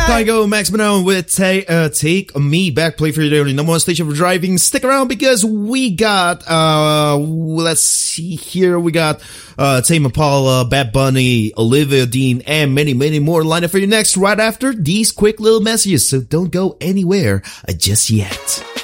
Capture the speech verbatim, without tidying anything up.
Kygo, Max Banone with ta- uh, Take Me Back. Play for your only number one station for driving. Stick around because we got, uh, let's see here. We got, uh, Tame Impala, Bad Bunny, Olivia Dean, and many, many more lined up for you next right after these quick little messages. So don't go anywhere uh, just yet.